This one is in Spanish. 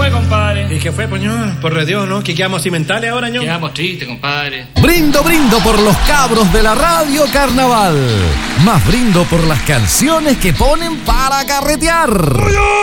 fue, compadre? ¿Y qué fue, poño? Por Dios, ¿no? ¿Que quedamos cimentales ahora, ño? Quedamos tristes, compadre. Brindo por los cabros de la Radio Carnaval. Más brindo por las canciones que ponen para carretear.